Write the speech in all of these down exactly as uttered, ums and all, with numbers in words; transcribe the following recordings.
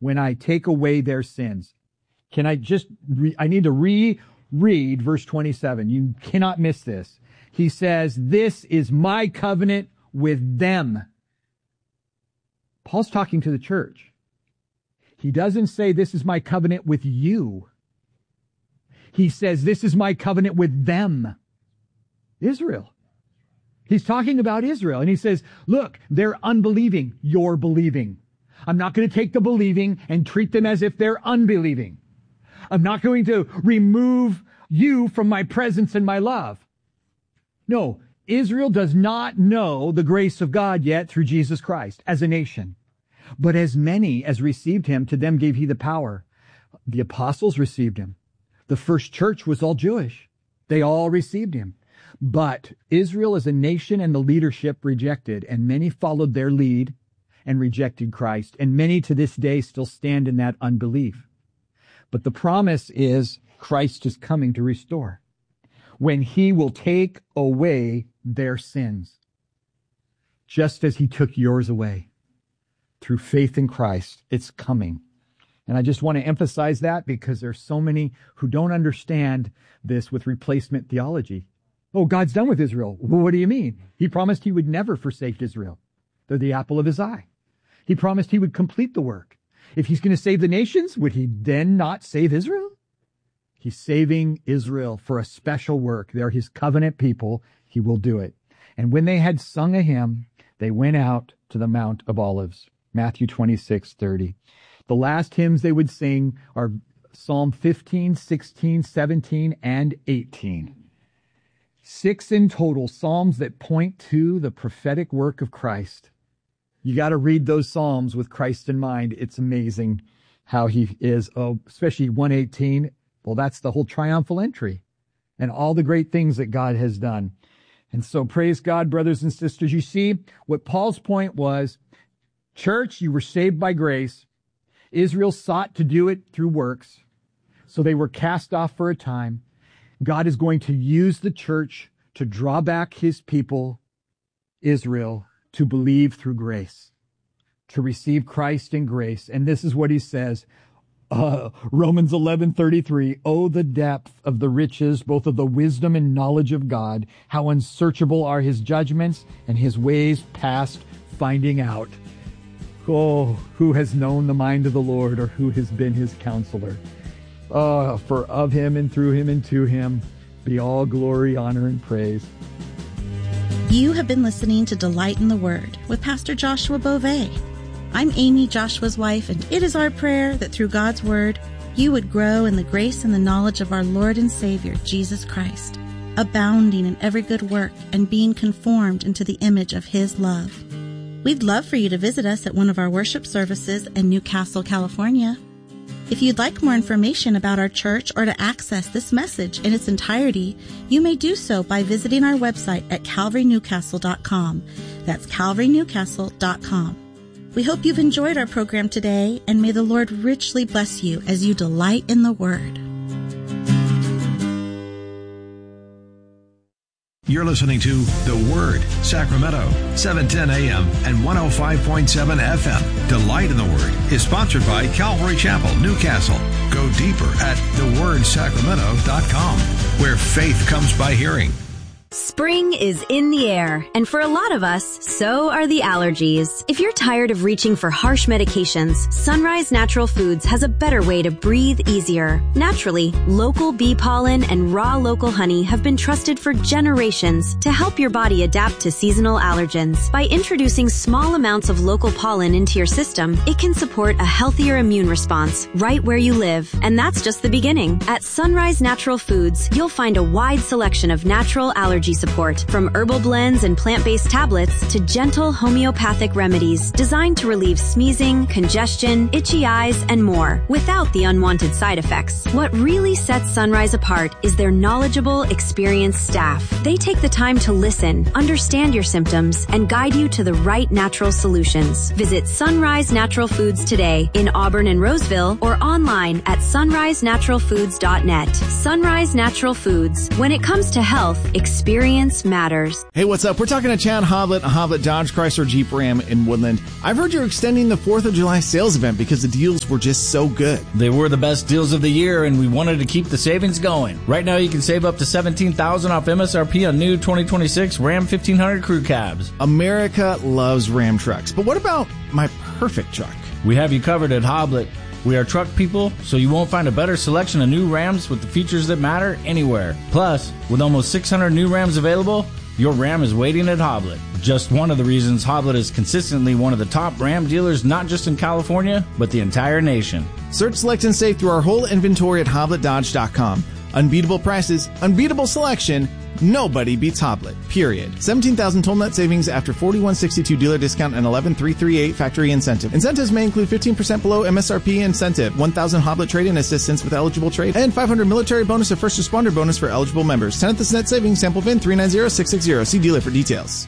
when I take away their sins. Can I just, re- I need to reread verse twenty-seven. You cannot miss this. He says, this is my covenant with them. Paul's talking to the church. He doesn't say, this is my covenant with you. He says, this is my covenant with them. Israel. He's talking about Israel. And he says, look, they're unbelieving. You're believing. I'm not going to take the believing and treat them as if they're unbelieving. I'm not going to remove you from my presence and my love. No, Israel does not know the grace of God yet through Jesus Christ as a nation. But as many as received him, to them gave he the power. The apostles received him. The first church was all Jewish. They all received him. But Israel as a nation and the leadership rejected, and many followed their lead and rejected Christ. And many to this day still stand in that unbelief. But the promise is Christ is coming to restore, when he will take away their sins, just as he took yours away. Through faith in Christ, it's coming. And I just want to emphasize that because there's so many who don't understand this with replacement theology. Oh, God's done with Israel. Well, what do you mean? He promised he would never forsake Israel. They're the apple of his eye. He promised he would complete the work. If he's going to save the nations, would he then not save Israel? He's saving Israel for a special work. They're his covenant people. He will do it. And when they had sung a hymn, they went out to the Mount of Olives. Matthew twenty-six thirty. The last hymns they would sing are Psalm fifteen, sixteen, seventeen, and eighteen. Six in total, psalms that point to the prophetic work of Christ. You got to read those psalms with Christ in mind. It's amazing how he is, oh, especially one eighteen. Well, that's the whole triumphal entry and all the great things that God has done. And so praise God, brothers and sisters. You see, what Paul's point was, church, you were saved by grace. Israel sought to do it through works, so they were cast off for a time. God is going to use the church to draw back his people, Israel, to believe through grace, to receive Christ in grace. And this is what he says, uh, Romans eleven thirty-three, oh, the depth of the riches, both of the wisdom and knowledge of God, how unsearchable are his judgments and his ways past finding out. Oh, who has known the mind of the Lord, or who has been his counselor? Oh, for of him and through him and to him be all glory, honor, and praise. You have been listening to Delight in the Word with Pastor Joshua Beauvais. I'm Amy, Joshua's wife, and it is our prayer that through God's Word, you would grow in the grace and the knowledge of our Lord and Savior, Jesus Christ, abounding in every good work and being conformed into the image of his love. We'd love for you to visit us at one of our worship services in Newcastle, California. If you'd like more information about our church or to access this message in its entirety, you may do so by visiting our website at calvary newcastle dot com. That's calvary newcastle dot com. We hope you've enjoyed our program today, and may the Lord richly bless you as you delight in the Word. You're listening to The Word, Sacramento, seven ten a.m. and one oh five point seven F M. Delight in the Word is sponsored by Calvary Chapel, Newcastle. Go deeper at the word sacramento dot com, where faith comes by hearing. Spring is in the air, and for a lot of us, so are the allergies. If you're tired of reaching for harsh medications, Sunrise Natural Foods has a better way to breathe easier. Naturally, local bee pollen and raw local honey have been trusted for generations to help your body adapt to seasonal allergens. By introducing small amounts of local pollen into your system, it can support a healthier immune response right where you live. And that's just the beginning. At Sunrise Natural Foods, you'll find a wide selection of natural allergy support, from herbal blends and plant-based tablets to gentle homeopathic remedies designed to relieve sneezing, congestion, itchy eyes, and more, without the unwanted side effects. What really sets Sunrise apart is their knowledgeable, experienced staff. They take the time to listen, understand your symptoms, and guide you to the right natural solutions. Visit Sunrise Natural Foods today in Auburn and Roseville, or online at sunrise natural foods dot net. Sunrise Natural Foods. When it comes to health, experience experience matters. Hey, what's up? We're talking to Chad Hoblet, Hoblet Dodge Chrysler Jeep Ram in Woodland. I've heard you're extending the fourth of July sales event because the deals were just so good. They were the best deals of the year, and we wanted to keep the savings going. Right now, you can save up to seventeen thousand dollars off M S R P on new twenty twenty-six Ram fifteen hundred crew cabs. America loves Ram trucks, but what about my perfect truck? We have you covered at Hoblet. We are truck people, so you won't find a better selection of new Rams with the features that matter anywhere. Plus, with almost six hundred new Rams available, your Ram is waiting at Hoblet. Just one of the reasons Hoblet is consistently one of the top Ram dealers, not just in California, but the entire nation. Search, select, and save through our whole inventory at hoblet dodge dot com. Unbeatable prices, unbeatable selection. Nobody beats Hoblet, period. seventeen thousand total net savings after forty-one sixty-two dealer discount and eleven three thirty-eight factory incentive. Incentives may include fifteen percent below M S R P incentive, one thousand Hoblet trade-in assistance with eligible trade, and five hundred military bonus or first responder bonus for eligible members. tenth net savings, sample V I N three nine zero six six zero. See dealer for details.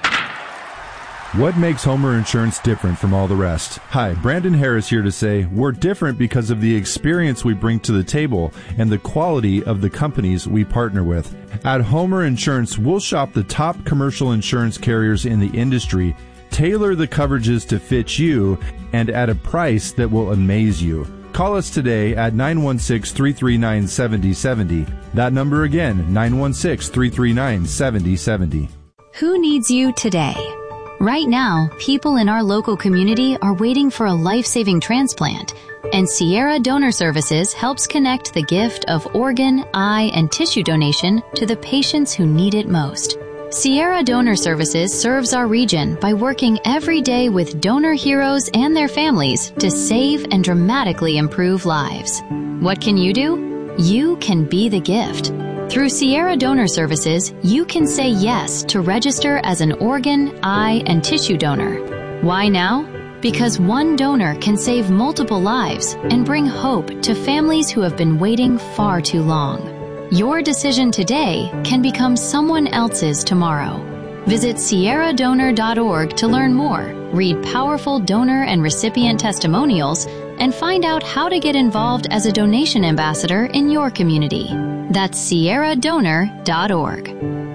What makes Homer Insurance different from all the rest? Hi, Brandon Harris here to say we're different because of the experience we bring to the table and the quality of the companies we partner with. At Homer Insurance, we'll shop the top commercial insurance carriers in the industry, tailor the coverages to fit you, and at a price that will amaze you. Call us today at nine one six, three three nine, seven zero seven zero. That number again, nine one six, three three nine, seven zero seven zero. Who needs you today? Right now, people in our local community are waiting for a life-saving transplant, and Sierra Donor Services helps connect the gift of organ, eye, and tissue donation to the patients who need it most. Sierra Donor Services serves our region by working every day with donor heroes and their families to save and dramatically improve lives. What can you do? You can be the gift. Through Sierra Donor Services, you can say yes to register as an organ, eye, and tissue donor. Why now? Because one donor can save multiple lives and bring hope to families who have been waiting far too long. Your decision today can become someone else's tomorrow. Visit sierra donor dot org to learn more, read powerful donor and recipient testimonials, and find out how to get involved as a donation ambassador in your community. That's sierra donor dot org.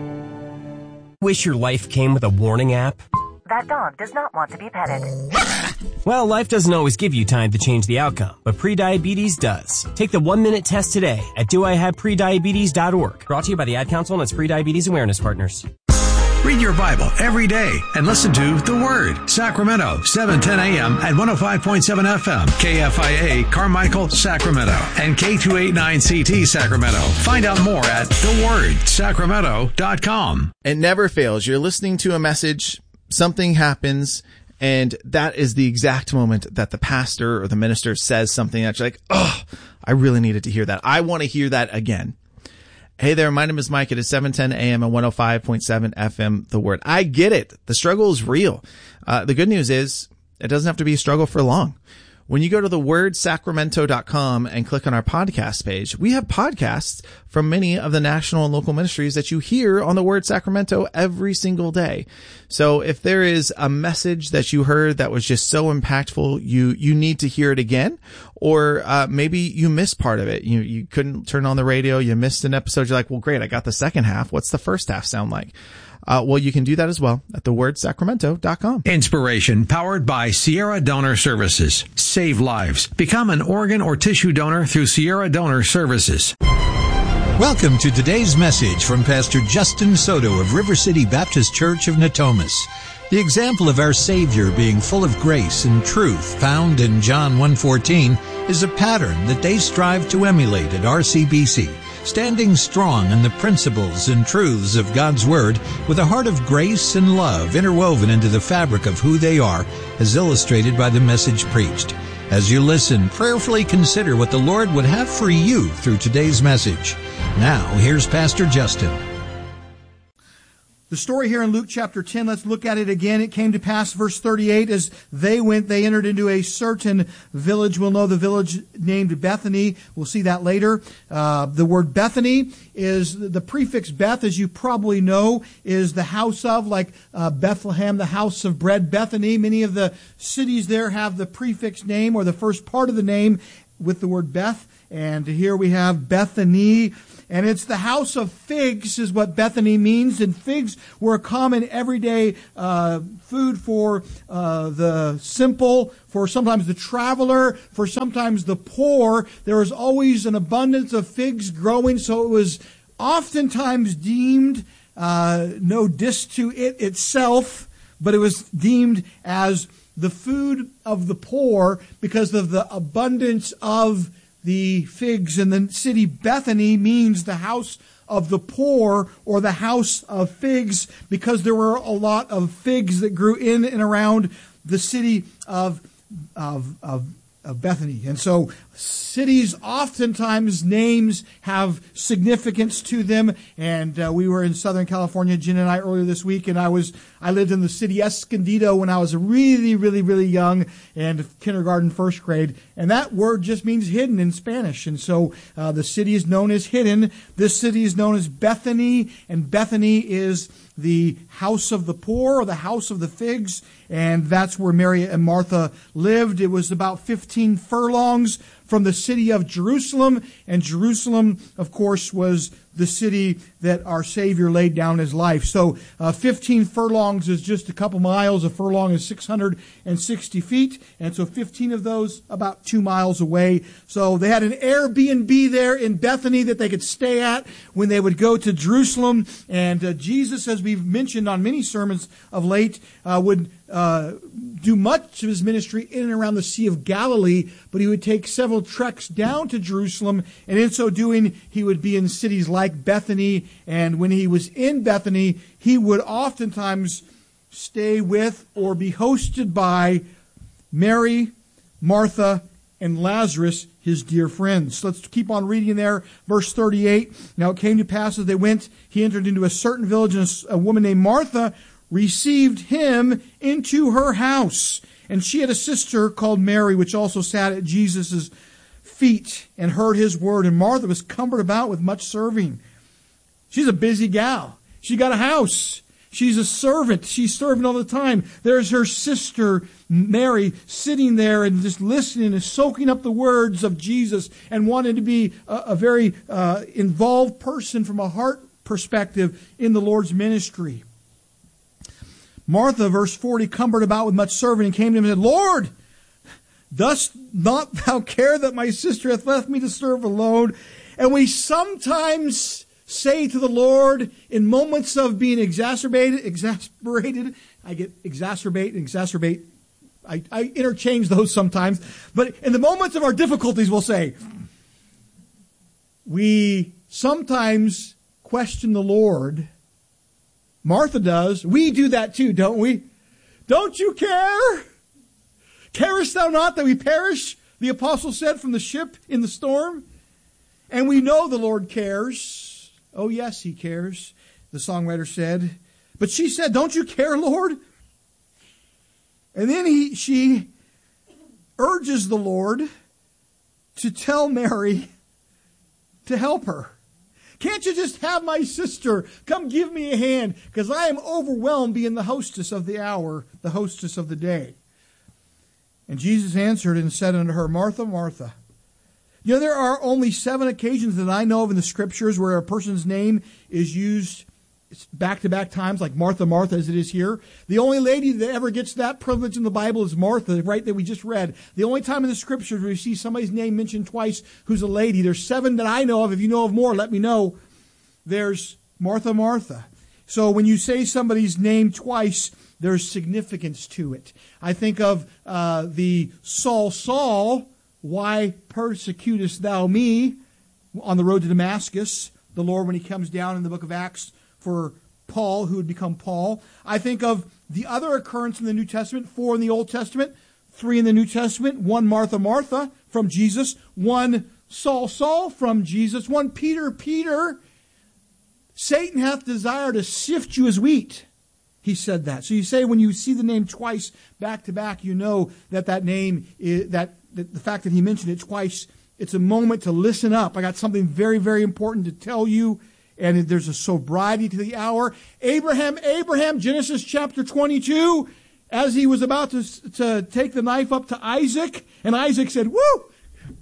Wish your life came with a warning app? That dog does not want to be petted. Well, life doesn't always give you time to change the outcome, but prediabetes does. Take the one-minute test today at do I have prediabetes dot org. Brought to you by the Ad Council and its Prediabetes Awareness Partners. Read your Bible every day and listen to The Word, Sacramento, seven ten a.m. at one oh five point seven F M, K F I A, Carmichael, Sacramento, and K two eighty-nine C T, Sacramento. Find out more at the word sacramento dot com. It never fails. You're listening to a message, something happens, and that is the exact moment that the pastor or the minister says something that you're like, oh, I really needed to hear that. I want to hear that again. Hey there, my name is Mike. It is seven ten a.m. and one oh five point seven F M, The Word. I get it. The struggle is real. Uh, the good news is it doesn't have to be a struggle for long. When you go to the word sacramento dot com and click on our podcast page, we have podcasts from many of the national and local ministries that you hear on the Word Sacramento every single day. So if there is a message that you heard that was just so impactful, you, you need to hear it again, or uh, maybe you missed part of it. You, you couldn't turn on the radio. You missed an episode. You're like, well, great. I got the second half. What's the first half sound like? Uh, well, you can do that as well at the word sacramento dot com. Inspiration powered by Sierra Donor Services. Save lives. Become an organ or tissue donor through Sierra Donor Services. Welcome to today's message from Pastor Justin Soto of River City Baptist Church of Natomas. The example of our Savior being full of grace and truth found in John one fourteen is a pattern that they strive to emulate at R C B C. Standing strong in the principles and truths of God's Word with a heart of grace and love interwoven into the fabric of who they are, as illustrated by the message preached. As you listen, prayerfully consider what the Lord would have for you through today's message. Now, here's Pastor Justin. The story here in Luke chapter ten, let's look at it again. It came to pass, verse thirty-eight, as they went, they entered into a certain village. We'll know the village named Bethany. We'll see that later. Uh, the word Bethany is the prefix Beth, as you probably know, is the house of, like uh, Bethlehem, the house of bread. Bethany, many of the cities there have the prefix name or the first part of the name with the word Beth. And here we have Bethany. And it's the house of figs is what Bethany means. And figs were a common everyday uh, food for uh, the simple, for sometimes the traveler, for sometimes the poor. There was always an abundance of figs growing, so it was oftentimes deemed, uh, no diss to it itself, but it was deemed as the food of the poor because of the abundance of the figs. And the city Bethany means the house of the poor or the house of figs because there were a lot of figs that grew in and around the city of, of, of, of Bethany. And so cities, oftentimes names have significance to them. And uh, we were in Southern California, Jen and I, earlier this week, and I was I lived in the city Escondido when I was really, really, really young, and kindergarten, first grade. And that word just means hidden in Spanish. And so uh, the city is known as hidden. This city is known as Bethany, and Bethany is the house of the poor or the house of the figs. And that's where Mary and Martha lived. It was about fifteen furlongs from the city of Jerusalem. And Jerusalem, of course, was the city that our Savior laid down his life. So uh, fifteen furlongs is just a couple miles. A furlong is six hundred sixty feet. And so fifteen of those about two miles away. So they had an Airbnb there in Bethany that they could stay at when they would go to Jerusalem. And uh, Jesus, as we've mentioned on many sermons of late, uh, would uh, do much of his ministry in and around the Sea of Galilee, but he would take several treks down to Jerusalem, and in so doing, he would be in cities like Bethany. And when he was in Bethany, he would oftentimes stay with or be hosted by Mary, Martha, and Lazarus, his dear friends. Let's keep on reading there. Verse thirty-eight. Now it came to pass as they went, he entered into a certain village, and a woman named Martha received him into her house. And she had a sister called Mary, which also sat at Jesus' feet and heard his word. And Martha was cumbered about with much serving. She's a busy gal. She got a house. She's a servant. She's serving all the time. There's her sister, Mary, sitting there and just listening and soaking up the words of Jesus and wanting to be a, a very uh, involved person from a heart perspective in the Lord's ministry. Martha, verse forty, cumbered about with much serving and came to him and said, Lord, dost not thou care that my sister hath left me to serve alone? And we sometimes say to the Lord in moments of being exacerbated, exasperated, I get exacerbate and exacerbate. I, I interchange those sometimes. But in the moments of our difficulties, we'll say, we sometimes question the Lord. Martha does. We do that too, don't we? Don't you care? Carest thou not that we perish? The apostle said from the ship in the storm. And we know the Lord cares. Oh yes, he cares, the songwriter said. But she said, don't you care, Lord? And then he, she urges the Lord to tell Mary to help her. Can't you just have my sister come give me a hand? Because I am overwhelmed being the hostess of the hour, the hostess of the day. And Jesus answered and said unto her, Martha, Martha. You know, there are only seven occasions that I know of in the Scriptures where a person's name is used back-to-back times, like Martha, Martha, as it is here. The only lady that ever gets that privilege in the Bible is Martha, right, that we just read. The only time in the Scriptures where you see somebody's name mentioned twice who's a lady. There's seven that I know of. If you know of more, let me know. There's Martha, Martha. So when you say somebody's name twice, there's significance to it. I think of uh, the Saul, Saul, why persecutest thou me? On the road to Damascus, the Lord, when he comes down in the book of Acts, for Paul, who would become Paul. I think of the other occurrence in the New Testament, four in the Old Testament, three in the New Testament, one Martha, Martha from Jesus, one Saul, Saul from Jesus, one Peter, Peter. Satan hath desired to sift you as wheat. He said that. So you say when you see the name twice back to back, you know that that name, is, that, that the fact that he mentioned it twice, it's a moment to listen up. I got something very, very important to tell you. And there's a sobriety to the hour. Abraham, Abraham, Genesis chapter twenty-two, as he was about to, to take the knife up to Isaac, and Isaac said, woo,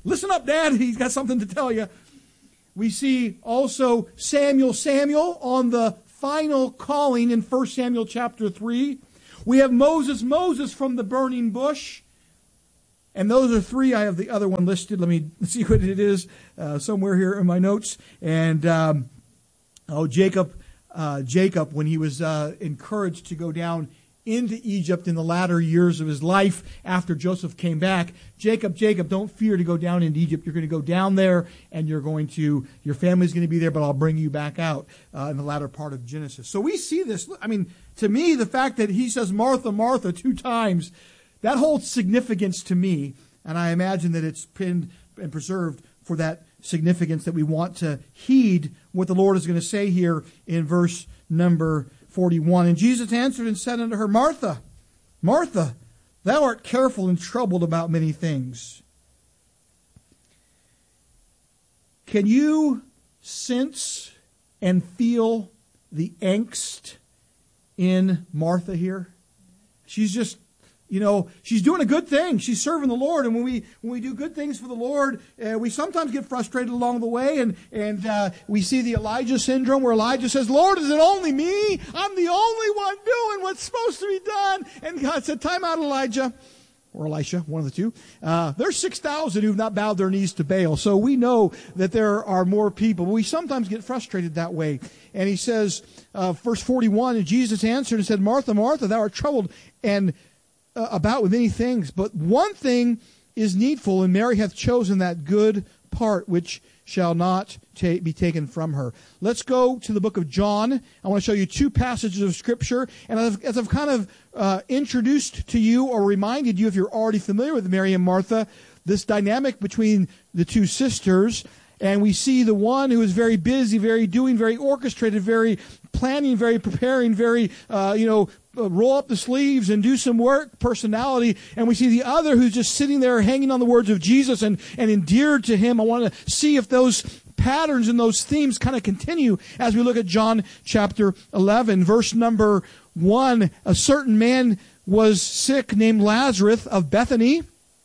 Listen up, Dad. He's got something to tell you. We see also Samuel, Samuel on the final calling in First Samuel chapter three. We have Moses, Moses from the burning bush. And those are three. I have the other one listed. Let me see what it is uh, somewhere here in my notes. And, um, oh, Jacob, uh, Jacob, when he was uh, encouraged to go down into Egypt in the latter years of his life after Joseph came back. Jacob, Jacob, don't fear to go down into Egypt. You're going to go down there and you're going to, your family's going to be there, but I'll bring you back out uh, in the latter part of Genesis. So we see this. I mean, to me, the fact that he says Martha, Martha two times, that holds significance to me. And I imagine that it's pinned and preserved for that significance that we want to heed what the Lord is going to say here in verse number forty-one. And Jesus answered and said unto her, Martha, Martha, thou art careful and troubled about many things. Can you sense and feel the angst in Martha here? She's just, you know, she's doing a good thing. She's serving the Lord. And when we when we do good things for the Lord, uh, we sometimes get frustrated along the way. And, and uh, we see the Elijah syndrome where Elijah says, Lord, is it only me? I'm the only one doing what's supposed to be done. And God said, time out, Elijah. Or Elisha, one of the two. Uh, there's six thousand who've not bowed their knees to Baal. So we know that there are more people. We sometimes get frustrated that way. And he says, uh, verse forty-one, and Jesus answered and said, Martha, Martha, thou art troubled and uh, about with many things. But one thing is needful, and Mary hath chosen that good part which shall not ta- be taken from her. Let's go to the book of John. I want to show you two passages of Scripture. And as, as I've kind of uh, introduced to you or reminded you, if you're already familiar with Mary and Martha, this dynamic between the two sisters. And we see the one who is very busy, very doing, very orchestrated, very planning, very preparing, very, uh, you know, uh, roll up the sleeves and do some work personality. And we see the other who's just sitting there hanging on the words of Jesus and, and endeared to him. I want to see if those patterns and those themes kind of continue as we look at John chapter eleven, verse number one. A certain man was sick named Lazarus of Bethany,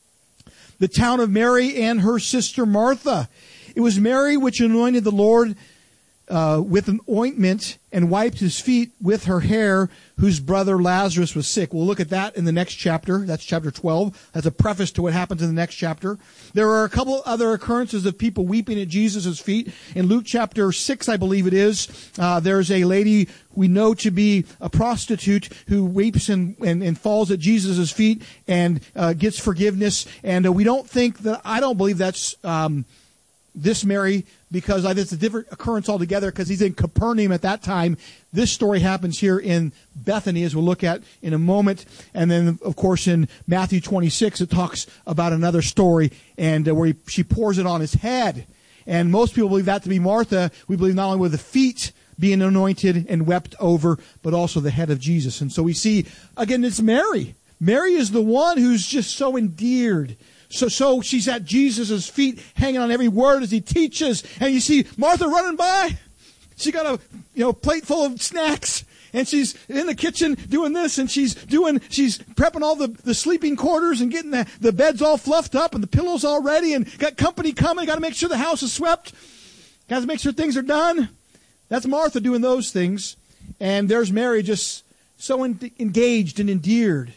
the town of Mary and her sister Martha. It was Mary which anointed the Lord uh, with an ointment and wiped his feet with her hair, whose brother Lazarus was sick. We'll look at that in the next chapter. That's chapter twelve. That's a preface to what happens in the next chapter. There are a couple other occurrences of people weeping at Jesus' feet. In Luke chapter six, I believe it is, uh, there's a lady we know to be a prostitute who weeps and, and, and falls at Jesus' feet and uh, gets forgiveness. And uh, we don't think that, I don't believe that's Um, this Mary, because I think it's a different occurrence altogether, because he's in Capernaum at that time. This story happens here in Bethany, as we'll look at in a moment. And then, of course, in Matthew twenty-six, it talks about another story, and uh, where he, she pours it on his head. And most people believe that to be Martha. We believe not only were the feet being anointed and wept over, but also the head of Jesus. And so we see, again, it's Mary. Mary is the one who's just so endeared. So, so she's at Jesus' feet, hanging on every word as he teaches. And you see Martha running by. She got a, you know, plate full of snacks. And she's in the kitchen doing this, and she's doing, she's prepping all the, the sleeping quarters and getting the, the beds all fluffed up and the pillows all ready, and got company coming. Got to make sure the house is swept. Got to make sure things are done. That's Martha doing those things. And there's Mary just so en- engaged and endeared.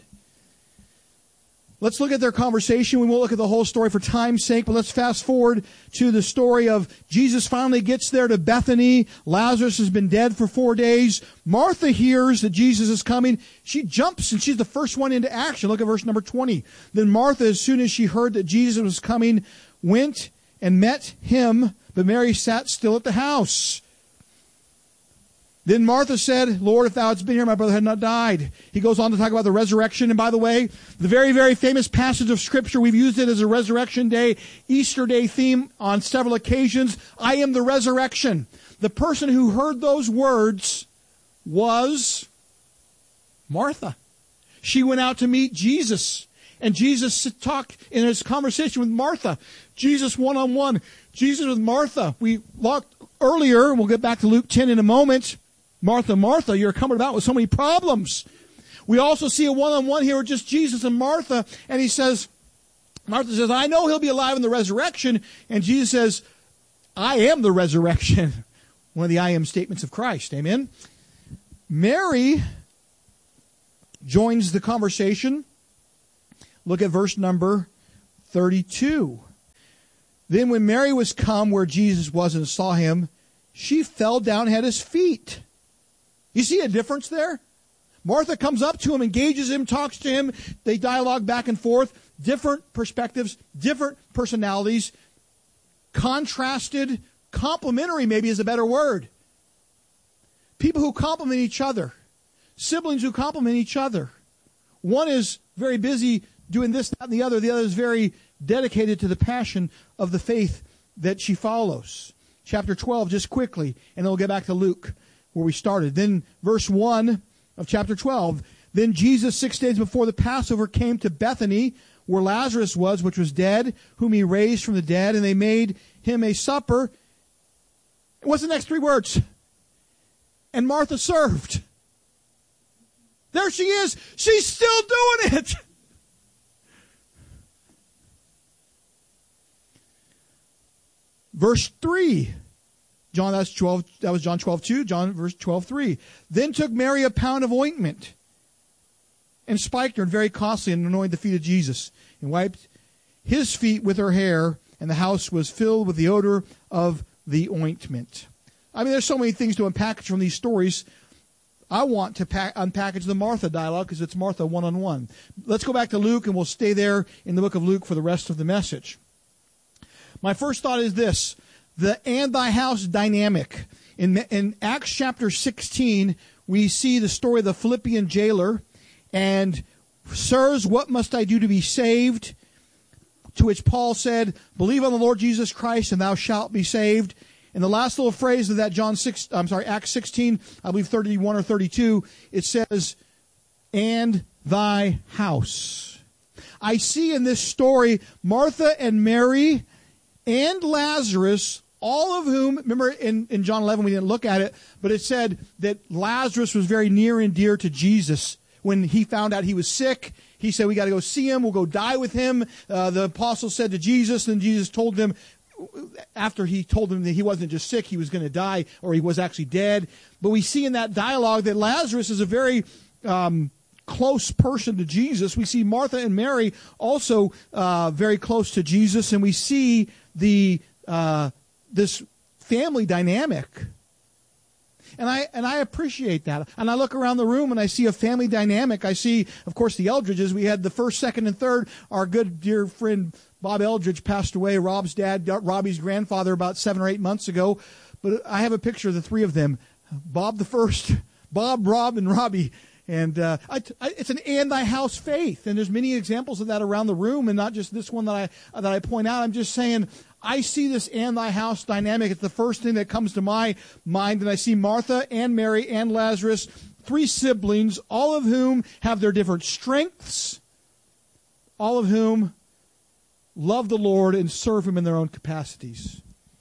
Let's look at their conversation. We won't look at the whole story for time's sake, but let's fast forward to the story of Jesus finally gets there to Bethany. Lazarus has been dead for four days. Martha hears that Jesus is coming. She jumps, and she's the first one into action. Look at verse number twenty. Then Martha, as soon as she heard that Jesus was coming, went and met him, but Mary sat still at the house. Then Martha said, Lord, if thou hadst been here, my brother had not died. He goes on to talk about the resurrection. And by the way, the very, very famous passage of Scripture, we've used it as a Resurrection Day, Easter Day theme on several occasions. I am the resurrection. The person who heard those words was Martha. She went out to meet Jesus. And Jesus talked in his conversation with Martha. Jesus one-on-one. Jesus with Martha. We looked earlier, and we'll get back to Luke ten in a moment. Martha, Martha, you're coming about with so many problems. We also see a one-on-one here with just Jesus and Martha, and he says, Martha says, I know he'll be alive in the resurrection. And Jesus says, I am the resurrection. One of the I am statements of Christ. Amen. Mary joins the conversation. Look at verse number thirty-two. Then when Mary was come where Jesus was and saw him, she fell down at his feet. You see a difference there? Martha comes up to him, engages him, talks to him. They dialogue back and forth. Different perspectives, different personalities, contrasted, complementary maybe is a better word. People who complement each other. Siblings who complement each other. One is very busy doing this, that, and the other. The other is very dedicated to the passion of the faith that she follows. Chapter twelve, just quickly, and then we'll get back to Luke, where we started. Then verse one of chapter twelve. Then Jesus, six days before the Passover, came to Bethany, where Lazarus was, which was dead, whom he raised from the dead, and they made him a supper. What's the next three words? And Martha served. There she is. She's still doing it. Verse three. John, that's twelve, that was John twelve two. John, verse twelve three. Then took Mary a pound of ointment and spiked her, and very costly, and anointed the feet of Jesus, and wiped his feet with her hair, and the house was filled with the odor of the ointment. I mean, there's so many things to unpackage from these stories. I want to pack, unpackage the Martha dialogue because it's Martha one-on-one. Let's go back to Luke, and we'll stay there in the book of Luke for the rest of the message. My first thought is this, the and thy house dynamic. In, in Acts chapter sixteen, we see the story of the Philippian jailer, and, sirs, what must I do to be saved? To which Paul said, believe on the Lord Jesus Christ, and thou shalt be saved. In the last little phrase of that John six, I'm sorry, Acts sixteen, I believe thirty-one or thirty-two, it says, and thy house. I see in this story Martha and Mary and Lazarus, all of whom, remember in, in John eleven, we didn't look at it, but it said that Lazarus was very near and dear to Jesus. When he found out he was sick, he said, we got to go see him. We'll go die with him. Uh, the apostles said to Jesus, and Jesus told them, after he told them that he wasn't just sick, he was going to die, or he was actually dead. But we see in that dialogue that Lazarus is a very um, close person to Jesus. We see Martha and Mary also uh, very close to Jesus, and we see the uh, this family dynamic. And I and I appreciate that. And I look around the room and I see a family dynamic. I see, of course, the Eldridges. We had the first, second, and third. Our good dear friend Bob Eldridge passed away, Rob's dad, Robbie's grandfather, about seven or eight months ago. But I have a picture of the three of them. Bob the first, Bob, Rob, and Robbie. And uh, I, I, it's an and thy house faith. And there's many examples of that around the room, and not just this one that I that I point out. I'm just saying, I see this and thy house dynamic. It's the first thing that comes to my mind. And I see Martha and Mary and Lazarus, three siblings, all of whom have their different strengths, all of whom love the Lord and serve him in their own capacities.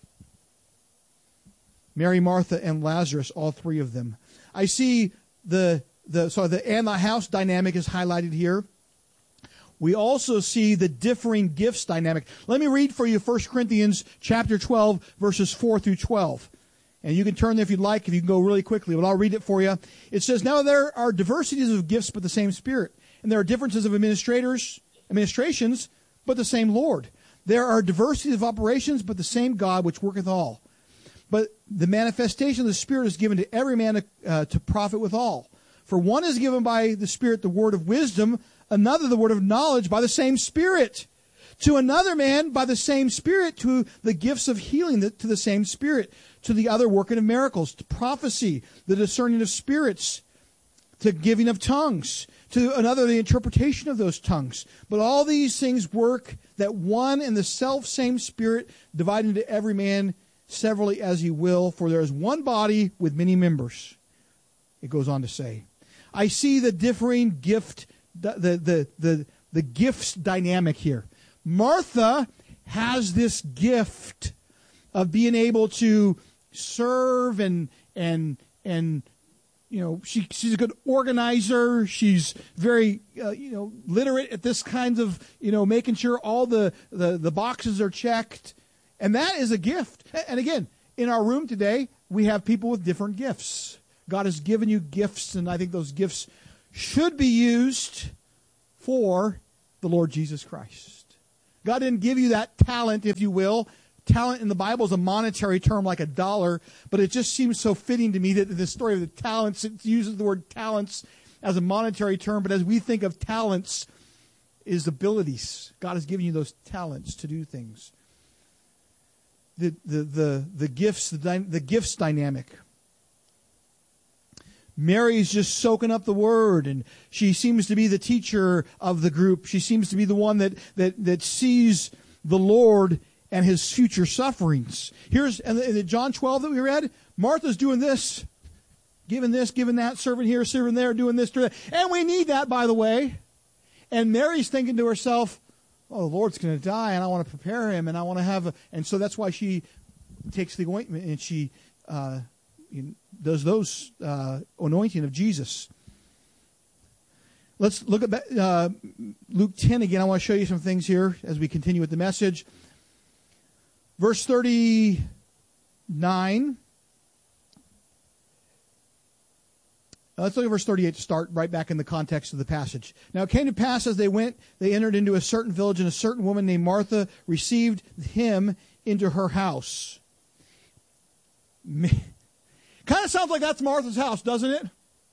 Mary, Martha, and Lazarus, all three of them. I see the the so the and thy house dynamic is highlighted here. We also see the differing gifts dynamic. Let me read for you First Corinthians chapter twelve, verses four through twelve. And you can turn there if you'd like, if you can go really quickly, but I'll read it for you. It says, now there are diversities of gifts, but the same Spirit. And there are differences of administrators, administrations, but the same Lord. There are diversities of operations, but the same God which worketh all. But the manifestation of the Spirit is given to every man uh, to profit withal. For one is given by the Spirit the word of wisdom, another the word of knowledge by the same Spirit. To another man by the same Spirit, to the gifts of healing to the same Spirit. To the other working of miracles, to prophecy, the discerning of spirits, to giving of tongues. To another the interpretation of those tongues. But all these things work that one and the self same Spirit divide into every man severally as he will. For there is one body with many members. It goes on to say. I see the differing gift, the, the, the, the, the gifts dynamic here. Martha has this gift of being able to serve and and and you know, she she's a good organizer. She's very, uh, you know, literate at this kind of, you know, making sure all the, the, the boxes are checked. And that is a gift. And again, in our room today, we have people with different gifts. God has given you gifts, and I think those gifts should be used for the Lord Jesus Christ. God didn't give you that talent, if you will. Talent in the Bible is a monetary term like a dollar, but it just seems so fitting to me that the story of the talents, it uses the word talents as a monetary term, but as we think of talents, is abilities. God has given you those talents to do things. The the the, the gifts, the, dy- the gifts dynamic. Mary's just soaking up the word, and she seems to be the teacher of the group. She seems to be the one that that that sees the Lord and his future sufferings. Here's in the, in the John twelve that we read, Martha's doing this, giving this, giving that, serving here, serving there, doing this, doing that. And we need that, by the way. And Mary's thinking to herself, oh, the Lord's going to die, and I want to prepare him, and I want to have a... And so that's why she takes the ointment, and she uh, does those uh, anointing of Jesus. Let's look at uh, Luke ten again. I want to show you some things here as we continue with the message. Verse thirty-nine. Let's look at verse thirty-eight to start right back in the context of the passage. Now it came to pass as they went, they entered into a certain village, and a certain woman named Martha received him into her house. Kind of sounds like that's Martha's house, doesn't it?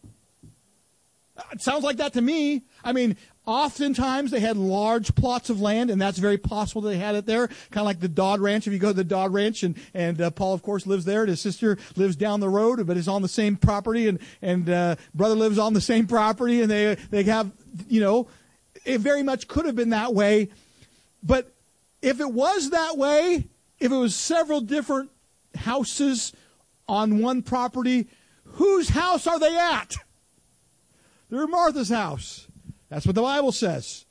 It sounds like that to me. I mean, oftentimes they had large plots of land, and that's very possible that they had it there. Kind of like the Dodd Ranch. If you go to the Dodd Ranch, and, and uh, Paul, of course, lives there, and his sister lives down the road, but is on the same property, and, and uh, brother lives on the same property, and they, they have, you know, it very much could have been that way. But if it was that way, if it was several different houses on one property, whose house are they at? They're Martha's house. That's what the Bible says.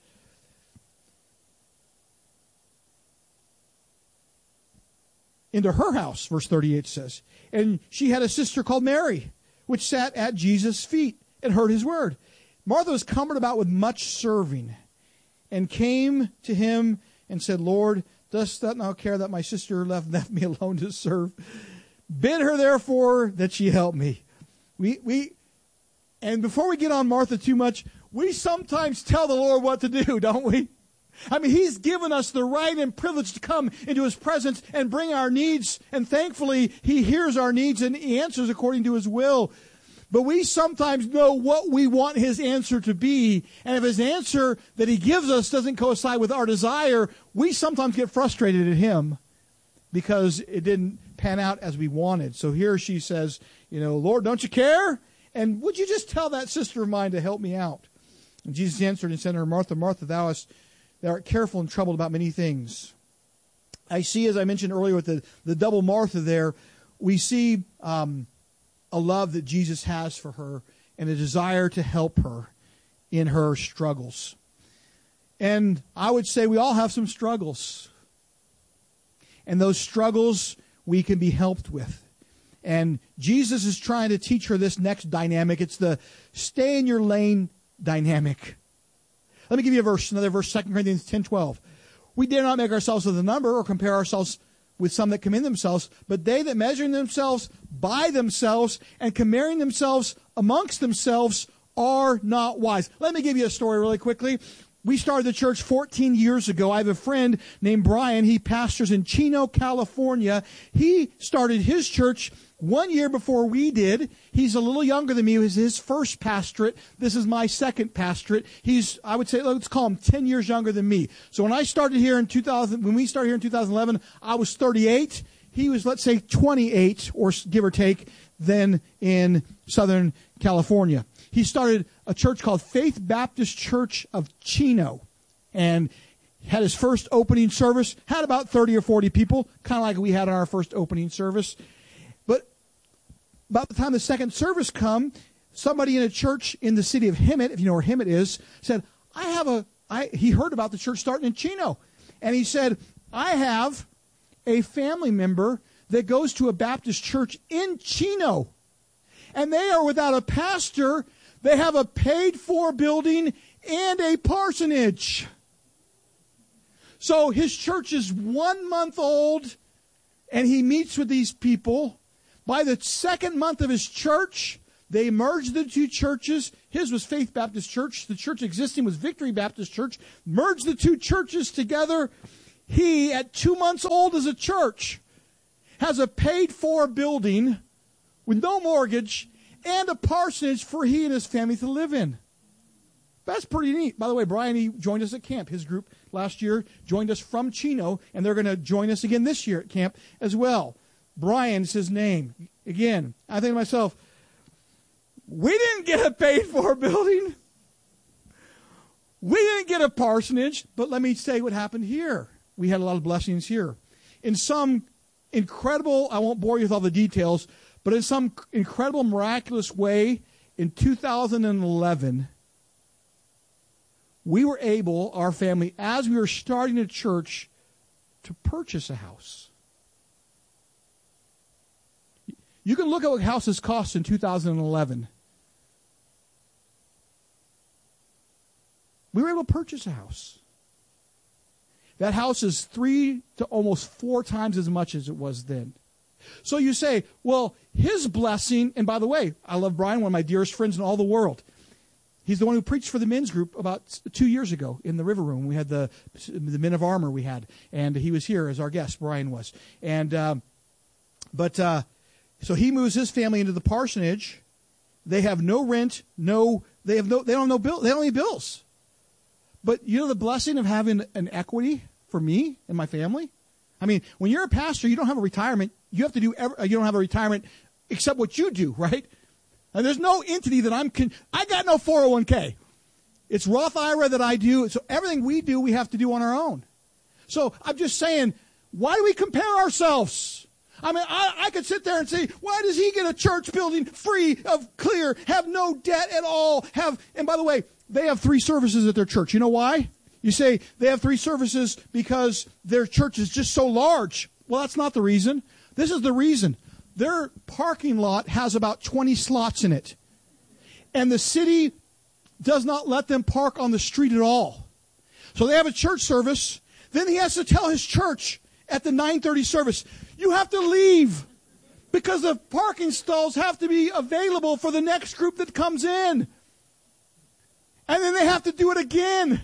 Into her house, verse thirty-eight says. And she had a sister called Mary, which sat at Jesus' feet and heard his word. Martha was cumbered about with much serving, and came to him and said, Lord, dost thou not care that my sister left, left me alone to serve? Bid her therefore that she help me. We we and before we get on Martha too much, we sometimes tell the Lord what to do, don't we? I mean, he's given us the right and privilege to come into his presence and bring our needs. And thankfully, he hears our needs and he answers according to his will. But we sometimes know what we want his answer to be. And if his answer that he gives us doesn't coincide with our desire, we sometimes get frustrated at him because it didn't pan out as we wanted. So here she says, you know, Lord, don't you care? And would you just tell that sister of mine to help me out? And Jesus answered and said to her, Martha, Martha, thou, hast, thou art careful and troubled about many things. I see, as I mentioned earlier with the, the double Martha there, we see um, a love that Jesus has for her and a desire to help her in her struggles. And I would say we all have some struggles. And those struggles we can be helped with. And Jesus is trying to teach her this next dynamic. It's the stay in your lane dynamic. Let me give you a verse, another verse, Second Corinthians ten twelve. We dare not make ourselves of the number or compare ourselves with some that commend themselves, but they that measure themselves by themselves and comparing themselves amongst themselves are not wise. Let me give you a story really quickly. We started the church fourteen years ago. I have a friend named Brian. He pastors in Chino, California. He started his church one year before we did. He's a little younger than me. It was his first pastorate. This is my second pastorate. He's, I would say, let's call him ten years younger than me. So when I started here in two thousand, when we started here in two thousand eleven, I was thirty-eight. He was, let's say, twenty-eight, or give or take, then in Southern California. He started a church called Faith Baptist Church of Chino, and had his first opening service, had about thirty or forty people, kind of like we had on our first opening service. But about the time the second service come, somebody in a church in the city of Hemet, if you know where Hemet is, said, I have a, I, he heard about the church starting in Chino. And he said, I have a family member that goes to a Baptist church in Chino. and they are without a pastor. They have a paid-for building and a parsonage. So his church is one month old, and he meets with these people. By the second month of his church, they merged the two churches. His was Faith Baptist Church. The church existing was Victory Baptist Church. Merged the two churches together. He, at two months old as a church, has a paid-for building with no mortgage and a parsonage for he and his family to live in. That's pretty neat. By the way, Brian, he joined us at camp. His group last year joined us from Chino, and they're going to join us again this year at camp as well. Brian's his name. Again, I think to myself, we didn't get a paid-for building. We didn't get a parsonage, but let me say what happened here. We had a lot of blessings here. In some incredible, I won't bore you with all the details, but in some incredible, miraculous way, in two thousand eleven, we were able, our family, as we were starting a church, to purchase a house. You can look at what houses cost in two thousand eleven. We were able to purchase a house. That house is three to almost four times as much as it was then. So you say, well, his blessing, and by the way, I love Brian, one of my dearest friends in all the world. He's the one who preached for the men's group about two years ago in the River Room. We had the the Men of Armor we had, and he was here as our guest, Brian was. And um, But, uh, so he moves his family into the parsonage. They have no rent, no, they have no, they don't have no bill, they don't need bills. But you know the blessing of having an equity for me and my family? I mean, when you're a pastor, you don't have a retirement. You have to do, every, you don't have a retirement except what you do, right? And there's no entity that I'm, con- I got no four oh one k. It's Roth I R A that I do. So everything we do, we have to do on our own. So I'm just saying, why do we compare ourselves? I mean, I, I could sit there and say, why does he get a church building free of clear, have no debt at all, have, and by the way, they have three services at their church. You know why? You say they have three services because their church is just so large. Well, that's not the reason. This is the reason. Their parking lot has about twenty slots in it. And the city does not let them park on the street at all. So they have a church service. Then he has to tell his church at the nine thirty service, you have to leave because the parking stalls have to be available for the next group that comes in. And then they have to do it again.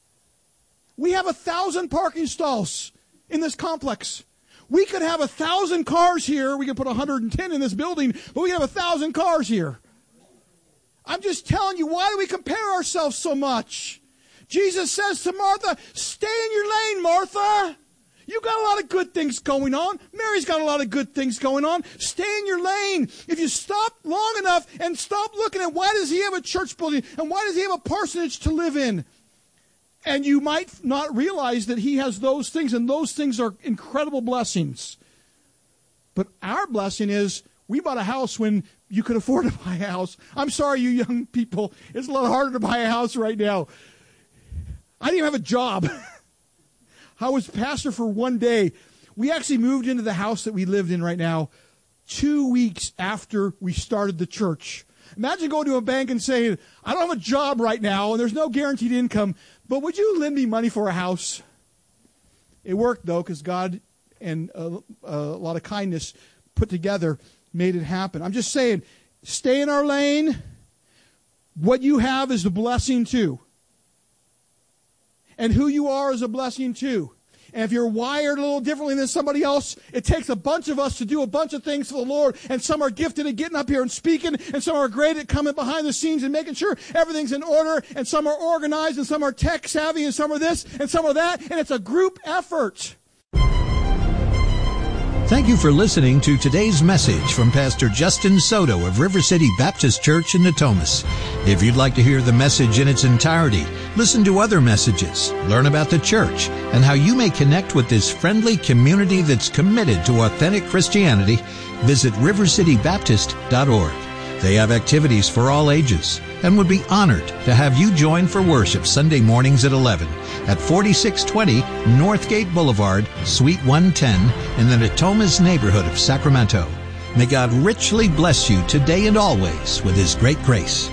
We have a thousand parking stalls in this complex. We could have a thousand cars here. We could put one hundred ten in this building, but we have a thousand cars here. I'm just telling you, why do we compare ourselves so much? Jesus says to Martha, stay in your lane, Martha. You got a lot of good things going on. Mary's got a lot of good things going on. Stay in your lane. If you stop long enough and stop looking at why does he have a church building and why does he have a parsonage to live in, and you might not realize that he has those things, and those things are incredible blessings. But our blessing is we bought a house when you could afford to buy a house. I'm sorry, you young people. It's a lot harder to buy a house right now. I didn't even have a job. I was pastor for one day. We actually moved into the house that we lived in right now two weeks after we started the church. Imagine going to a bank and saying, I don't have a job right now, and there's no guaranteed income, but would you lend me money for a house? It worked, though, because God and a, a lot of kindness put together made it happen. I'm just saying, stay in our lane. What you have is a blessing, too. And who you are is a blessing, too. And if you're wired a little differently than somebody else, it takes a bunch of us to do a bunch of things for the Lord. And some are gifted at getting up here and speaking, and some are great at coming behind the scenes and making sure everything's in order, and some are organized, and some are tech savvy, and some are this, and some are that, and it's a group effort. Thank you for listening to today's message from Pastor Justin Soto of River City Baptist Church in Natomas. If you'd like to hear the message in its entirety, listen to other messages, learn about the church, and how you may connect with this friendly community that's committed to authentic Christianity, visit river city baptist dot org. They have activities for all ages and would be honored to have you join for worship Sunday mornings at eleven at forty-six twenty Northgate Boulevard, Suite one ten in the Natomas neighborhood of Sacramento. May God richly bless you today and always with His great grace.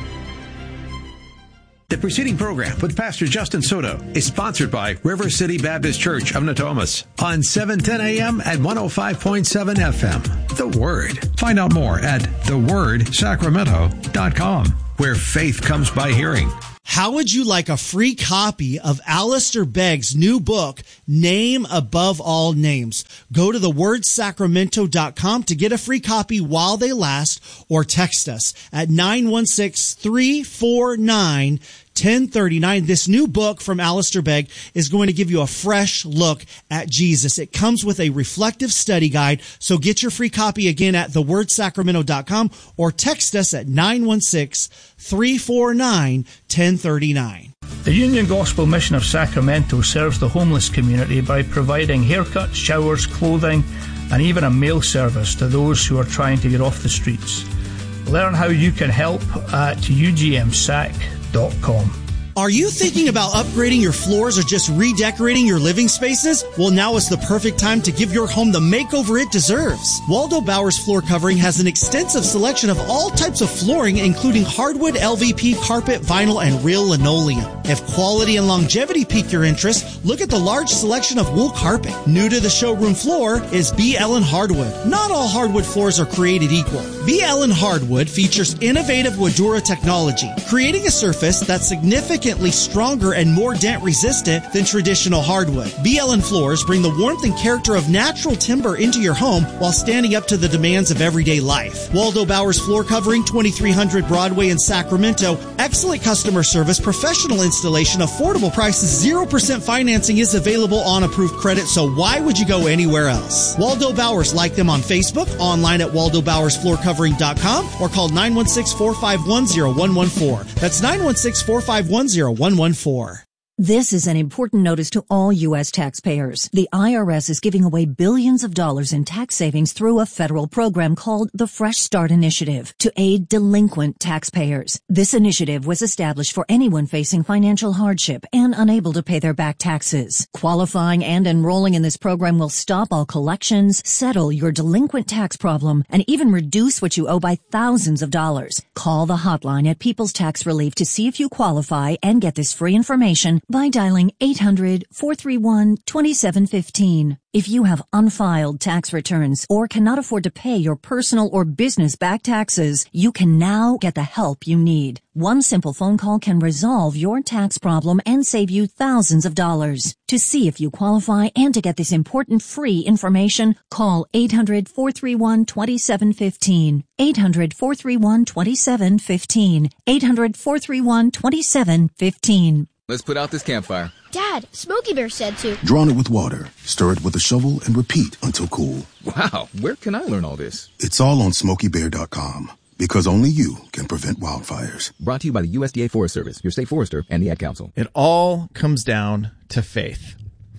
The preceding program with Pastor Justin Soto is sponsored by River City Baptist Church of Natomas on seven ten a.m. and one oh five point seven F M. The Word. Find out more at the word sacramento dot com, where faith comes by hearing. How would you like a free copy of Alistair Begg's new book, Name Above All Names? Go to the word sacramento dot com to get a free copy while they last, or text us at nine one six, three four nine, ten thirty-nine. This new book from Alistair Begg is going to give you a fresh look at Jesus. It comes with a reflective study guide, so get your free copy again at the word sacramento dot com or text us at nine one six, three four nine, ten thirty-nine. The Union Gospel Mission of Sacramento serves the homeless community by providing haircuts, showers, clothing, and even a mail service to those who are trying to get off the streets. Learn how you can help at u g m sac dot com. Are you thinking about upgrading your floors or just redecorating your living spaces? Well, now is the perfect time to give your home the makeover it deserves. Waldo Bowers Floor Covering has an extensive selection of all types of flooring, including hardwood, L V P, carpet, vinyl, and real linoleum. If quality and longevity pique your interest, look at the large selection of wool carpet. New to the showroom floor is B. Ellen Hardwood. Not all hardwood floors are created equal. B. Ellen Hardwood features innovative Woodura technology, creating a surface that's significantly stronger and more dent resistant than traditional hardwood. B. Ellen floors bring the warmth and character of natural timber into your home while standing up to the demands of everyday life. Waldo Bowers Floor Covering, twenty-three hundred Broadway in Sacramento. Excellent customer service, professional installation, affordable prices, zero percent financing is available on approved credit, so why would you go anywhere else? Waldo Bowers, like them on Facebook, online at waldo bowers floor covering dot com, or call nine one six, four five one, zero one one four. That's nine one six, four five one, zero one one four. This is an important notice to all U S taxpayers. The I R S is giving away billions of dollars in tax savings through a federal program called the Fresh Start Initiative to aid delinquent taxpayers. This initiative was established for anyone facing financial hardship and unable to pay their back taxes. Qualifying and enrolling in this program will stop all collections, settle your delinquent tax problem, and even reduce what you owe by thousands of dollars. Call the hotline at People's Tax Relief to see if you qualify and get this free information by dialing eight hundred, four three one, two seven one five. If you have unfiled tax returns or cannot afford to pay your personal or business back taxes, you can now get the help you need. One simple phone call can resolve your tax problem and save you thousands of dollars. To see if you qualify and to get this important free information, call eight hundred, four three one, two seven one five. eight hundred, four three one, two seven one five. eight hundred, four three one, two seven one five. Let's put out this campfire. Dad, Smokey Bear said to. Drown it with water, stir it with a shovel, and repeat until cool. Wow, where can I learn all this? It's all on smokey bear dot com, because only you can prevent wildfires. Brought to you by the U S D A Forest Service, your state forester, and the Ad Council. It all comes down to faith.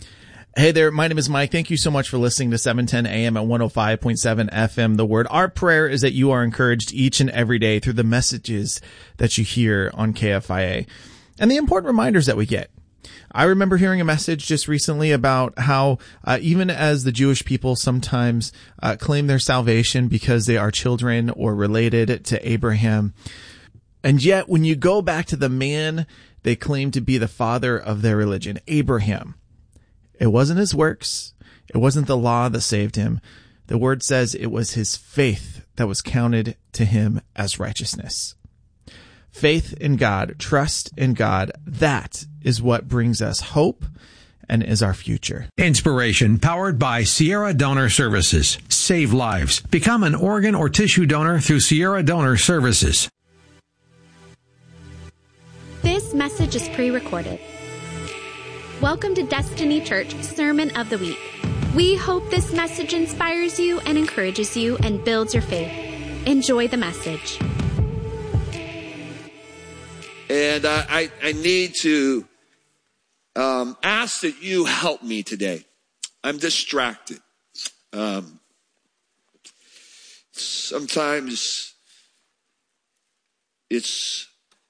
Hey there, my name is Mike. Thank you so much for listening to seven ten a m at one oh five point seven F M, The Word. Our prayer is that you are encouraged each and every day through the messages that you hear on K F I A and the important reminders that we get. I remember hearing a message just recently about how uh, even as the Jewish people sometimes uh, claim their salvation because they are children or related to Abraham, and yet when you go back to the man they claim to be the father of their religion, Abraham, it wasn't his works. It wasn't the law that saved him. The Word says it was his faith that was counted to him as righteousness. Faith in God, trust in God, that is what brings us hope and is our future. Inspiration powered by Sierra Donor Services. Save lives. Become an organ or tissue donor through Sierra Donor Services. This message is pre-recorded. Welcome to Destiny Church Sermon of the Week. We hope this message inspires you and encourages you and builds your faith. Enjoy the message. And uh, I, I need to um, ask that you help me today. I'm distracted. Um, sometimes it's